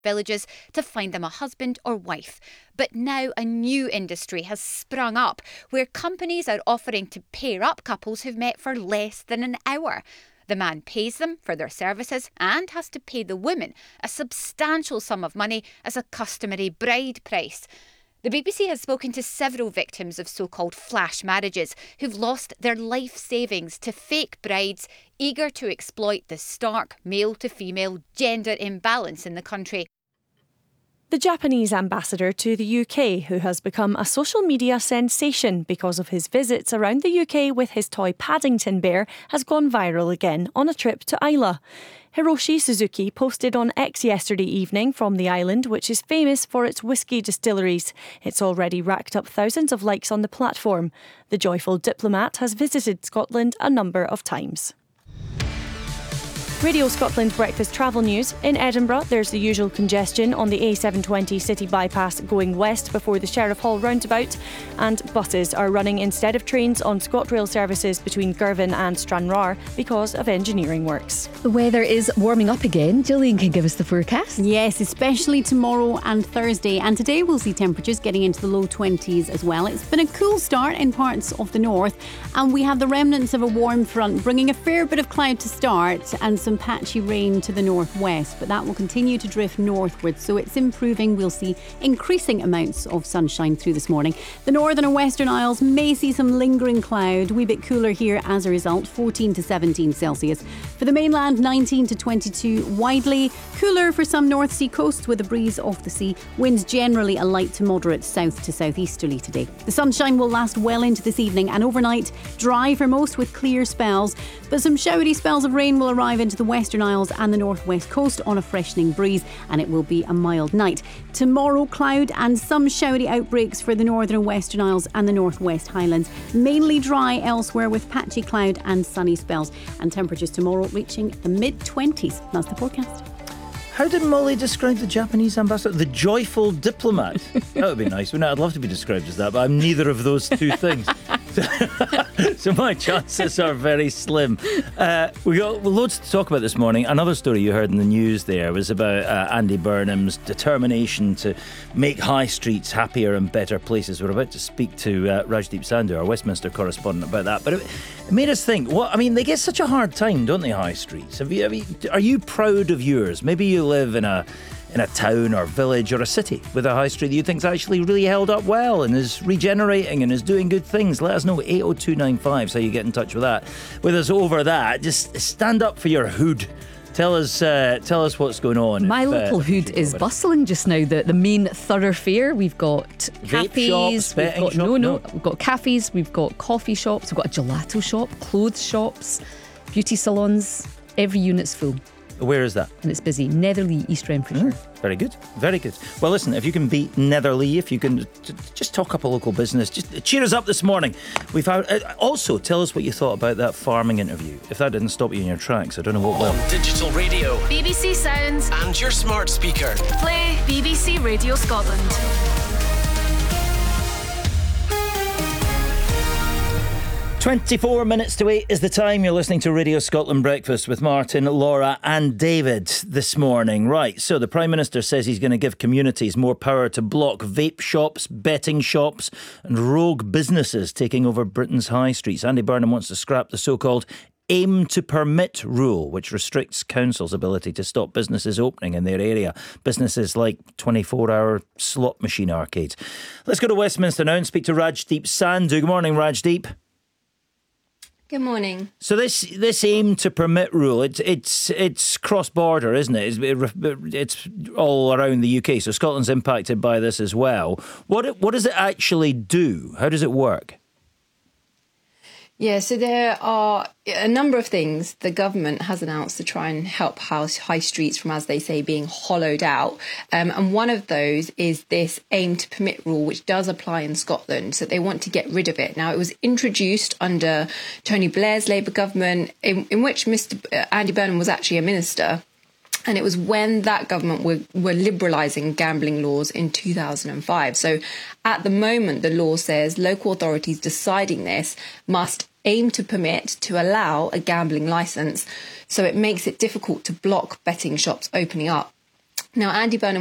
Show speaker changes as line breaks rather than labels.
villages to find them a husband or wife. But now a new industry has sprung up where companies are offering to pair up couples who've met for less than an hour. The man pays them for their services and has to pay the woman a substantial sum of money as a customary bride price. The BBC has spoken to several victims of so-called flash marriages who've lost their life savings to fake brides eager to exploit the stark male-to-female gender imbalance in the country.
The Japanese ambassador to the UK, who has become a social media sensation because of his visits around the UK with his toy Paddington bear, has gone viral again on a trip to Islay. Hiroshi Suzuki posted on X yesterday evening from the island, which is famous for its whisky distilleries. It's already racked up thousands of likes on the platform. The joyful diplomat has visited Scotland a number of times. Radio Scotland Breakfast Travel News. In Edinburgh, there's the usual congestion on the A720 City Bypass going west before the Sheriff Hall roundabout, and buses are running instead of trains on ScotRail services between Girvan and Stranraer because of engineering works.
The weather is warming up again. Gillian can give us the forecast.
Yes, especially tomorrow and Thursday. And today we'll see temperatures getting into the low 20s as well. It's been a cool start in parts of the north, and we have the remnants of a warm front bringing a fair bit of cloud to start and some patchy rain to the northwest, but that will continue to drift northwards, so it's improving. We'll see increasing amounts of sunshine through this morning. The northern and western Isles may see some lingering cloud, a wee bit cooler here as a result, 14 to 17 Celsius. For the mainland, 19 to 22 widely, cooler for some North Sea coasts with a breeze off the sea. Winds generally a light to moderate south to southeasterly today. The sunshine will last well into this evening and overnight, dry for most with clear spells, but some showery spells of rain will arrive into the Western Isles and the northwest coast on a freshening breeze, and it will be a mild night. Tomorrow, cloud and some showery outbreaks for the northern and western Isles and the northwest Highlands. Mainly dry elsewhere with patchy cloud and sunny spells, and temperatures tomorrow reaching the mid-20s. That's the forecast.
How did Molly describe the Japanese ambassador? The joyful diplomat. That would be nice, wouldn't it? I'd love to be described as that, but I'm neither of those two things. So my chances are very slim. We got loads to talk about this morning. Another story you heard in the news there was about Andy Burnham's determination to make high streets happier and better places. We're about to speak to Rajdeep Sandhu, our Westminster correspondent, about that. But it made us think, they get such a hard time, don't they, high streets? Are you proud of yours? Maybe you live in a town or village or a city with a high street that you think's actually really held up well and is regenerating and is doing good things. Let us know. 80295 is how you get in touch with us over that. Just stand up for your hood. Tell us what's going on.
My local hood is bustling just now. The main thoroughfare. We've got cafes. We've got cafes. We've got coffee shops. We've got a gelato shop, clothes shops, beauty salons. Every unit's full.
Where is that?
And it's busy. Netherley, East Renfrewshire.
Very good. Very good. Well, listen, if you can beat Netherley, if you can just talk up a local business, just cheer us up this morning. We've had, also, tell us what you thought about that farming interview. If that didn't stop you in your tracks, I don't know what will.
On digital radio,
BBC Sounds,
and your smart speaker.
Play BBC Radio Scotland.
24 minutes to 8 is the time. You're listening to Radio Scotland Breakfast with Martin, Laura and David this morning. Right, so the Prime Minister says he's going to give communities more power to block vape shops, betting shops and rogue businesses taking over Britain's high streets. Andy Burnham wants to scrap the so-called aim to permit rule, which restricts councils' ability to stop businesses opening in their area. Businesses like 24-hour slot machine arcades. Let's go to Westminster now and speak to Rajdeep Sandhu. Good morning, Rajdeep.
Good morning.
So this aim to permit rule, it's cross-border, isn't it? It's all around the UK, so Scotland's impacted by this as well. What does it actually do? How does it work?
Yeah, so there are a number of things the government has announced to try and help high streets from, as they say, being hollowed out. And one of those is this aim to permit rule, which does apply in Scotland. So they want to get rid of it. Now, it was introduced under Tony Blair's Labour government, in which Mr. Andy Burnham was actually a minister. And it was when that government were liberalising gambling laws in 2005. So at the moment, the law says local authorities deciding this must aim to permit to allow a gambling licence. So it makes it difficult to block betting shops opening up. Now, Andy Burnham